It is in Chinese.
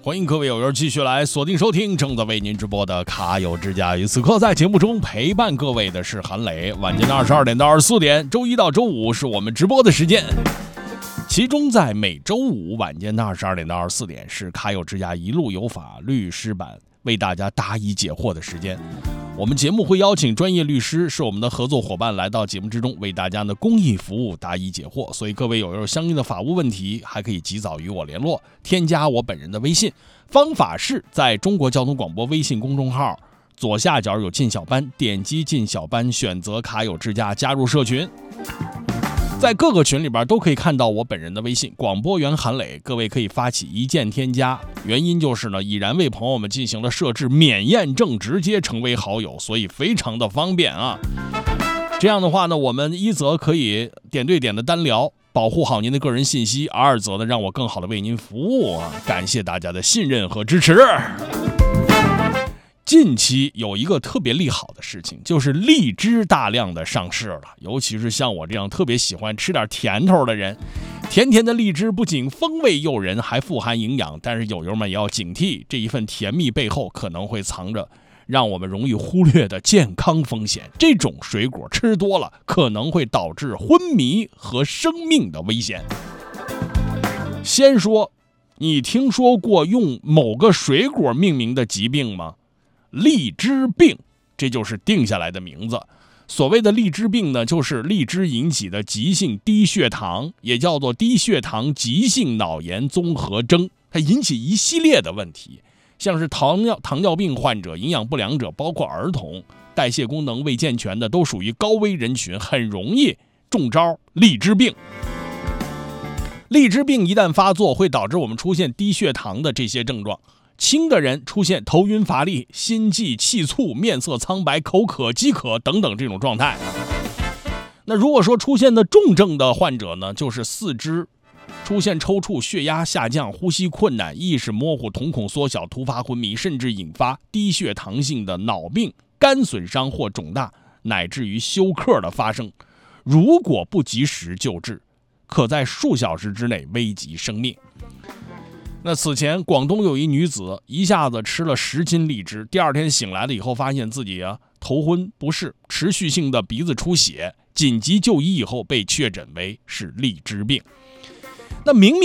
欢迎各位友友继续来锁定收听正在为您直播的卡友之家。与此刻在节目中陪伴各位的是韩磊，晚间的22点到24点，周一到周五是我们直播的时间。其中在每周五晚间的22点到24点是卡友之家一路有法律师版为大家答疑解惑的时间。我们节目会邀请专业律师是我们的合作伙伴来到节目之中，为大家的公益服务答疑解惑。所以各位有相应的法务问题，还可以及早与我联络，添加我本人的微信。方法是在中国交通广播微信公众号左下角有进小班，点击进小班，选择卡友之家，加入社群。在各个群里边都可以看到我本人的微信广播员韩磊，各位可以发起一键添加，原因就是呢已然为朋友们进行了设置免验证，直接成为好友，所以非常的方便啊。这样的话呢，我们一则可以点对点的单聊，保护好您的个人信息，二则呢让我更好的为您服务啊，感谢大家的信任和支持。近期有一个特别利好的事情，就是荔枝大量的上市了，尤其是像我这样特别喜欢吃点甜头的人。甜甜的荔枝不仅风味诱人，还富含营养，但是友友们也要警惕，这一份甜蜜背后可能会藏着让我们容易忽略的健康风险。这种水果吃多了可能会导致昏迷和生命的危险。先说，你听说过用某个水果命名的疾病吗？荔枝病，这就是定下来的名字。所谓的荔枝病呢，就是荔枝引起的急性低血糖，也叫做低血糖急性脑炎综合征，它引起一系列的问题，像是糖尿病患者、营养不良者，包括儿童、代谢功能未健全的，都属于高危人群，很容易中招荔枝病。荔枝病一旦发作，会导致我们出现低血糖的这些症状。轻的人出现头晕乏力、心悸气促、面色苍白、口渴饥渴等等这种状态。那如果说出现的重症的患者呢，就是四肢出现抽搐、血压下降、呼吸困难、意识模糊、瞳孔缩小、突发昏迷，甚至引发低血糖性的脑病、肝损伤或肿大，乃至于休克的发生。如果不及时救治，可在数小时之内危及生命。那此前广东有一女子一下子吃了10斤荔枝，第二天醒来了以后，发现自己头昏不适，持续性的鼻子出血，紧急就医以后被确诊为是荔枝病。那明